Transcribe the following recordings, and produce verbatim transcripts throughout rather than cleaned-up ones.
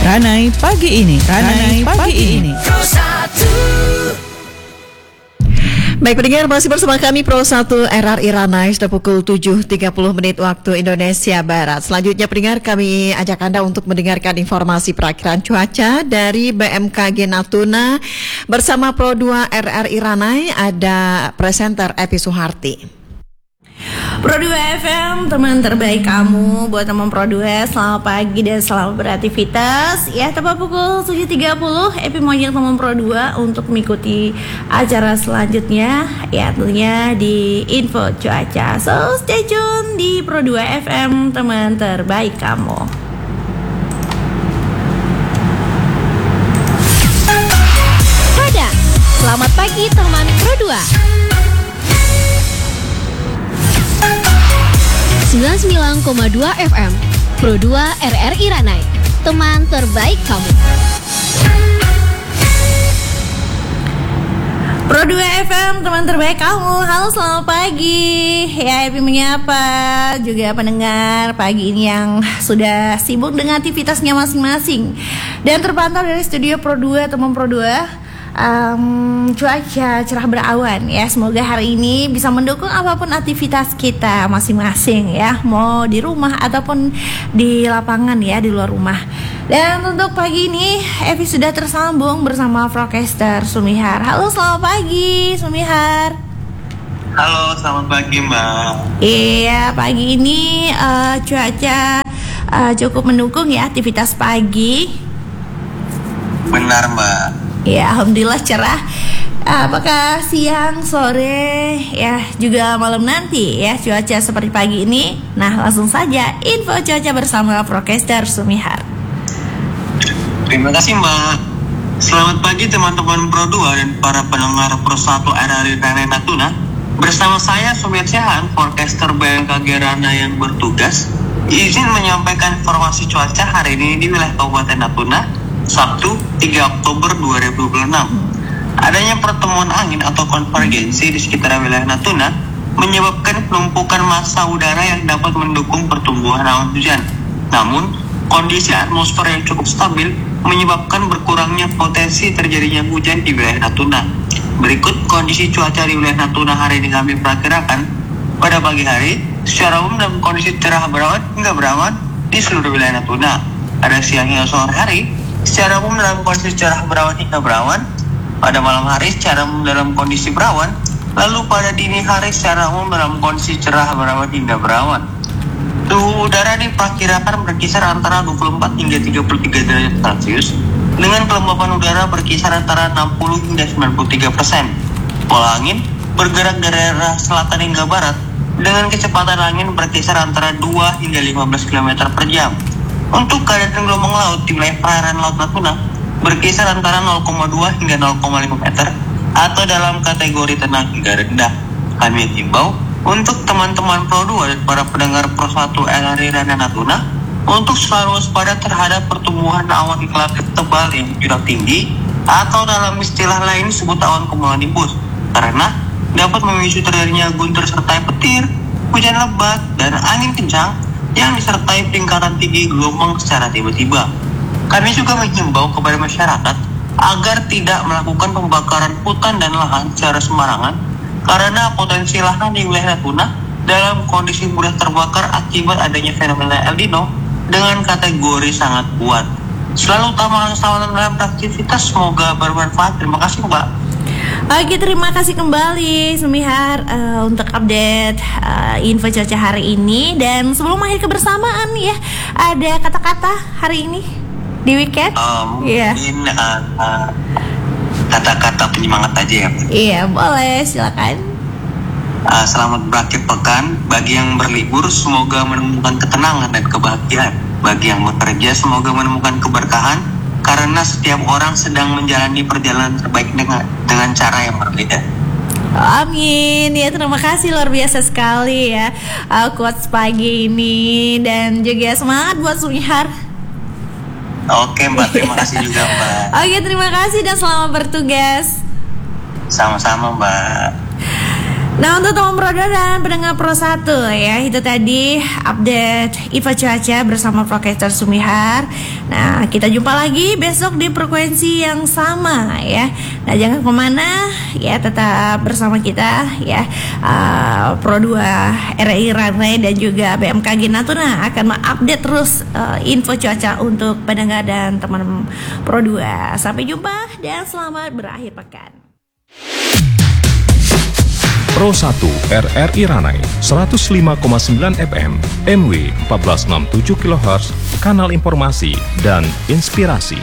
Ranai Pagi Ini. Ranai Pagi Ini. Baik pendengar, masih bersama kami Pro satu R R I Ranai sudah pukul tujuh tiga puluh menit waktu Indonesia Barat. Selanjutnya pendengar, kami ajak Anda untuk mendengarkan informasi perakhiran cuaca dari B M K G Natuna. Bersama Pro dua R R I Ranai ada presenter Epi Suharti. Pro dua F M, teman terbaik kamu. Buat teman Pro dua, selamat pagi dan selamat beraktivitas. Ya, tepat pukul tujuh tiga puluh, Epi mau ajak teman Pro dua untuk mengikuti acara selanjutnya. Ya, tentunya di info cuaca. So, stay tune di Pro dua F M, teman terbaik kamu. Pada, selamat pagi teman Pro dua. sembilan puluh sembilan koma dua F M Pro dua R R I Ranai, teman terbaik kamu. Pro dua F M, teman terbaik kamu. Halo, selamat pagi. Ya, Epi menyapa juga pendengar pagi ini yang sudah sibuk dengan aktivitasnya masing-masing. Dan terpantau dari studio Pro dua, teman Pro dua. Um, cuaca cerah berawan ya. Semoga hari ini bisa mendukung apapun aktivitas kita masing-masing ya, mau di rumah ataupun di lapangan ya, di luar rumah. Dan untuk pagi ini Evi sudah tersambung bersama Forecaster Sumihar. Halo, selamat pagi Sumihar. Halo, selamat pagi Mbak. Iya, pagi ini uh, cuaca uh, cukup mendukung ya aktivitas pagi. Benar Mbak. Ya, alhamdulillah cerah. Apakah siang, sore, ya juga malam nanti ya cuaca seperti pagi ini? Nah, langsung saja info cuaca bersama Forecaster Sumihar. Terima kasih Mbak. Selamat pagi teman-teman Pro dua dan para pendengar Pro satu R R I Ranai Natuna. Bersama saya Sumir Syahan, Forecaster B M K G Ranai yang bertugas, izin menyampaikan informasi cuaca hari ini di wilayah Kabupaten Natuna, Sabtu tiga Oktober dua ribu dua puluh enam. Adanya pertemuan angin atau konvergensi di sekitar wilayah Natuna menyebabkan penumpukan massa udara yang dapat mendukung pertumbuhan awan hujan. Namun, kondisi atmosfer yang cukup stabil menyebabkan berkurangnya potensi terjadinya hujan di wilayah Natuna. Berikut kondisi cuaca di wilayah Natuna hari ini kami perkirakan. Pada pagi hari, secara umum dalam kondisi cerah berawan hingga berawan di seluruh wilayah Natuna. Pada siang hingga sore hari, secara umum dalam kondisi cerah berawan hingga berawan. Pada malam hari secara umum dalam kondisi berawan. Lalu pada dini hari secara umum dalam kondisi cerah berawan hingga berawan. Suhu udara diperkirakan berkisar antara dua puluh empat hingga tiga puluh tiga derajat Celcius dengan kelembapan udara berkisar antara enam puluh hingga sembilan puluh tiga persen. Pola angin bergerak dari arah selatan hingga barat dengan kecepatan angin berkisar antara dua hingga lima belas kilometer per jam. Untuk keadaan gelombang laut di wilayah perairan Laut Natuna berkisar antara nol koma dua hingga nol koma lima meter atau dalam kategori tenang hingga rendah. Kami himbau untuk teman-teman Pro dua dan para pendengar Pro satu R R I Ranai Natuna untuk selalu waspada terhadap pertumbuhan awan relatif tebal yang curah tinggi atau dalam istilah lain disebut awan cumulonimbus, karena dapat memicu terjadinya guntur serta petir, hujan lebat, dan angin kencang yang disertai peningkatan tinggi gelombang secara tiba-tiba. Kami juga menghimbau kepada masyarakat agar tidak melakukan pembakaran hutan dan lahan secara sembarangan karena potensi lahan di wilayah Natuna dalam kondisi mudah terbakar akibat adanya fenomena El Nino dengan kategori sangat kuat. Selalu utamakan keselamatan dalam beraktivitas, semoga bermanfaat. Terima kasih Mbak. Oke, terima kasih kembali Sumihar uh, untuk update uh, info cuaca hari ini. Dan sebelum akhir kebersamaan ya, ada kata-kata hari ini di weekend? Um, yeah. Mungkin uh, uh, kata-kata penyemangat aja ya. Iya, boleh, silakan. Uh, selamat berakhir pekan. Bagi yang berlibur, semoga menemukan ketenangan dan kebahagiaan. Bagi yang bekerja, semoga menemukan keberkahan, karena setiap orang sedang menjalani perjalanan terbaik dengan dengan cara yang berbeda. Amin. Ya, terima kasih luar biasa sekali ya uh, quotes pagi ini, dan juga semangat buat Sumihar. Oke Mbak, terima kasih juga Mbak. Oke, terima kasih dan selamat bertugas. Sama-sama Mbak. Nah, untuk teman Pro dua dan pendengar Pro satu ya, itu tadi update info cuaca bersama Profesor Sumihar. Nah, kita jumpa lagi besok di frekuensi yang sama ya. Nah, jangan kemana ya, tetap bersama kita ya. uh, Pro dua R R I Ranai dan juga B M K G Natuna akan mengupdate terus uh, info cuaca untuk pendengar dan teman Pro dua. Sampai jumpa dan selamat berakhir pekan. Pro satu R R I Ranai seratus lima koma sembilan F M, M W empat belas enam puluh tujuh kilohertz, kanal informasi dan inspirasi.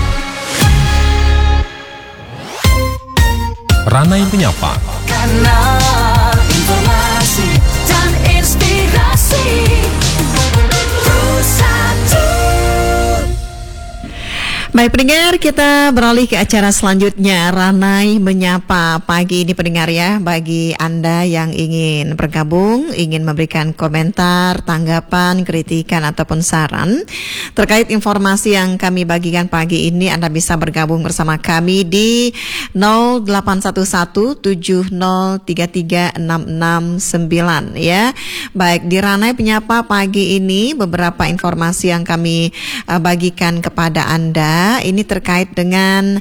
Ranai menyapa. Kanal informasi dan inspirasi. Pro satu. Baik pendengar, kita beralih ke acara selanjutnya, Ranai Menyapa pagi ini pendengar ya. Bagi Anda yang ingin bergabung, ingin memberikan komentar, tanggapan, kritikan ataupun saran terkait informasi yang kami bagikan pagi ini, Anda bisa bergabung bersama kami di nol delapan satu satu tujuh nol tiga tiga enam enam sembilan ya. Baik, di Ranai Menyapa pagi ini beberapa informasi yang kami uh, bagikan kepada Anda. Ini terkait dengan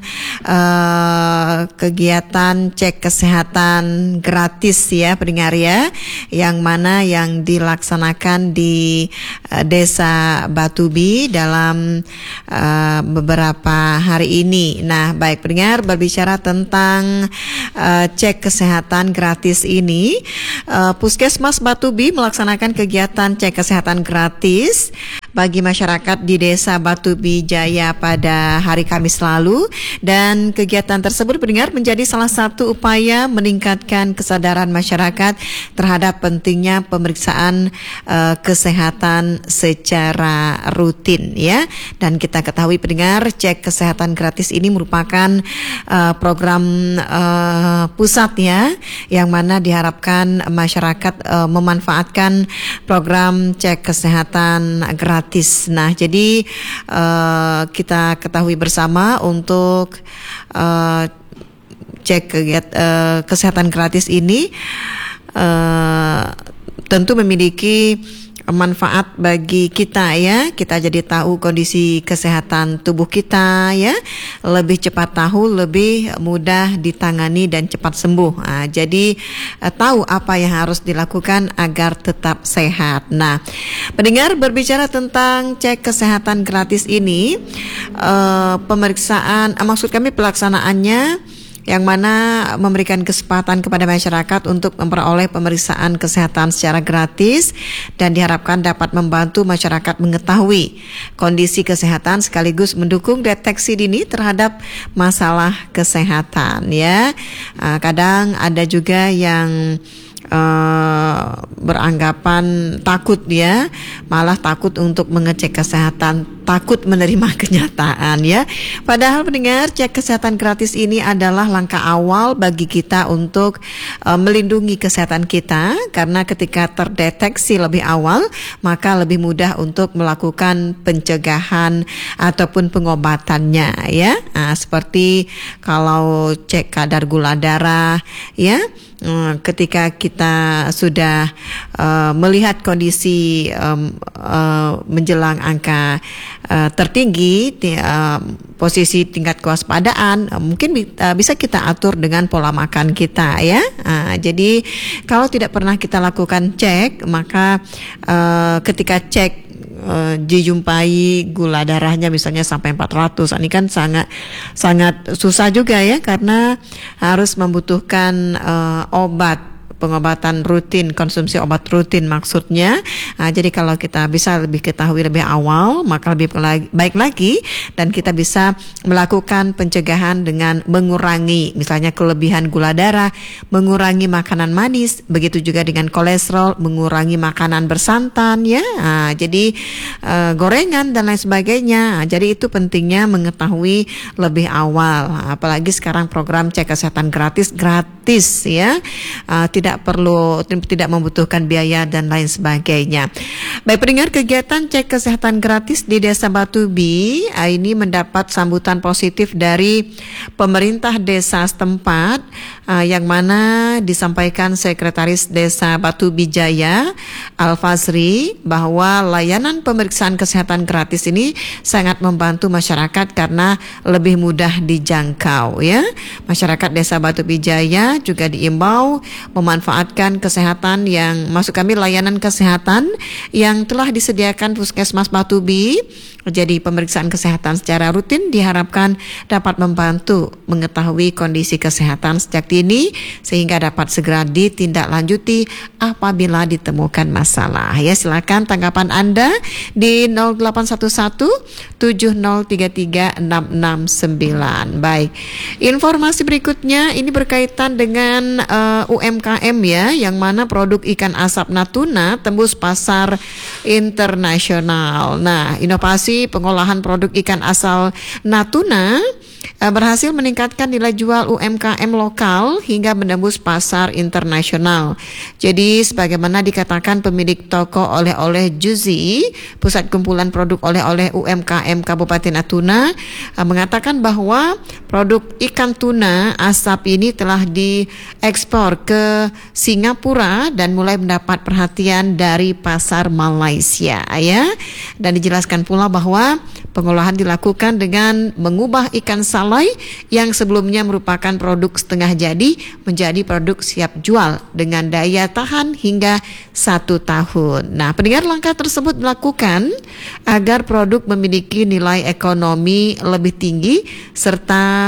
uh, kegiatan cek kesehatan gratis ya pendengar ya, yang mana yang dilaksanakan di uh, Desa Batubi dalam uh, beberapa hari ini. Nah, baik pendengar, berbicara tentang uh, cek kesehatan gratis ini, uh, Puskesmas Batubi melaksanakan kegiatan cek kesehatan gratis bagi masyarakat di Desa Batubi Jaya pada hari Kamis lalu, dan kegiatan tersebut pendengar menjadi salah satu upaya meningkatkan kesadaran masyarakat terhadap pentingnya pemeriksaan uh, kesehatan secara rutin ya. Dan kita ketahui pendengar, cek kesehatan gratis ini merupakan uh, program uh, pusat ya, yang mana diharapkan masyarakat uh, memanfaatkan program cek kesehatan gratis. Nah, jadi uh, kita ketahui bersama untuk uh, cek kegiat, uh, kesehatan gratis ini uh, tentu memiliki manfaat bagi kita ya. Kita jadi tahu kondisi kesehatan tubuh kita ya, lebih cepat tahu, lebih mudah ditangani dan cepat sembuh. Nah, jadi eh, tahu apa yang harus dilakukan agar tetap sehat. Nah, pendengar, berbicara tentang cek kesehatan gratis ini, eh, pemeriksaan, eh, maksud kami pelaksanaannya, yang mana memberikan kesempatan kepada masyarakat untuk memperoleh pemeriksaan kesehatan secara gratis dan diharapkan dapat membantu masyarakat mengetahui kondisi kesehatan sekaligus mendukung deteksi dini terhadap masalah kesehatan ya. Uh, kadang ada juga yang Uh, beranggapan takut ya, malah takut untuk mengecek kesehatan, takut menerima kenyataan ya. Padahal pendengar, cek kesehatan gratis ini adalah langkah awal bagi kita untuk uh, melindungi kesehatan kita, karena ketika terdeteksi lebih awal maka lebih mudah untuk melakukan pencegahan ataupun pengobatannya ya. Nah, seperti kalau cek kadar gula darah ya, ketika kita sudah uh, melihat kondisi um, uh, menjelang angka uh, tertinggi, t- uh, posisi tingkat kewaspadaan, uh, mungkin bi- uh, bisa kita atur dengan pola makan kita ya. Uh, jadi kalau tidak pernah kita lakukan cek, maka uh, ketika cek Uh, dijumpai gula darahnya misalnya sampai empat ratus, ini kan sangat sangat susah juga ya, karena harus membutuhkan uh, obat, pengobatan rutin, konsumsi obat rutin maksudnya. Nah, jadi kalau kita bisa lebih ketahui lebih awal, maka lebih baik lagi, dan kita bisa melakukan pencegahan dengan mengurangi misalnya kelebihan gula darah, mengurangi makanan manis, begitu juga dengan kolesterol, mengurangi makanan bersantan ya. Nah, jadi uh, gorengan dan lain sebagainya. Nah, jadi itu pentingnya mengetahui lebih awal. Apalagi sekarang program cek kesehatan gratis gratis gratis ya, uh, tidak perlu tidak membutuhkan biaya dan lain sebagainya. Baik pendengar, kegiatan cek kesehatan gratis di Desa Batubi uh, ini mendapat sambutan positif dari pemerintah desa setempat, uh, yang mana disampaikan Sekretaris Desa Batubi Jaya Al-Fazri bahwa layanan pemeriksaan kesehatan gratis ini sangat membantu masyarakat karena lebih mudah dijangkau ya. Masyarakat Desa Batubi Jaya juga diimbau memanfaatkan kesehatan yang maksud kami layanan kesehatan yang telah disediakan Puskesmas Batubi. Jadi pemeriksaan kesehatan secara rutin diharapkan dapat membantu mengetahui kondisi kesehatan sejak dini sehingga dapat segera ditindaklanjuti apabila ditemukan masalah. Ya, silakan tanggapan Anda di nol delapan satu satu tujuh nol tiga tiga enam enam sembilan. Baik. Informasi berikutnya ini berkaitan dengan uh, U M K M ya, yang mana produk ikan asap Natuna tembus pasar internasional. Nah, inovasi pengolahan produk ikan asal Natuna uh, berhasil meningkatkan nilai jual U M K M lokal hingga menembus pasar internasional. Jadi sebagaimana dikatakan pemilik toko oleh-oleh Juzi, pusat kumpulan produk oleh-oleh U M K M Kabupaten Natuna, uh, mengatakan bahwa produk ikan tuna asap ini telah diekspor ke Singapura dan mulai mendapat perhatian dari pasar Malaysia ya. Dan dijelaskan pula bahwa pengolahan dilakukan dengan mengubah ikan salai yang sebelumnya merupakan produk setengah jadi menjadi produk siap jual dengan daya tahan hingga satu tahun. Nah, pendengar, langkah tersebut dilakukan agar produk memiliki nilai ekonomi lebih tinggi serta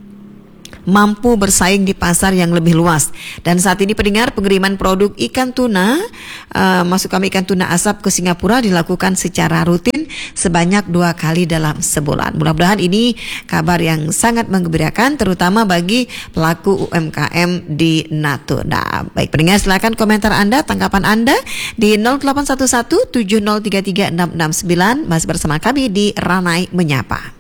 mampu bersaing di pasar yang lebih luas. Dan saat ini pendengar, pengiriman produk ikan tuna uh, masuk kami ikan tuna asap ke Singapura dilakukan secara rutin sebanyak dua kali dalam sebulan. Mudah-mudahan ini kabar yang sangat menggembirakan terutama bagi pelaku U M K M di Natuna. Baik pendengar, silakan komentar Anda, tanggapan Anda di nol delapan satu satu tujuh nol tiga tiga enam enam sembilan. Masih bersama kami di Ranai Menyapa.